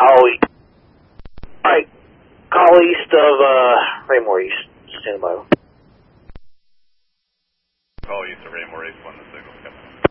Alright, call east of, Raymore East. Stand by. Call east of Raymore East, 1 the signal.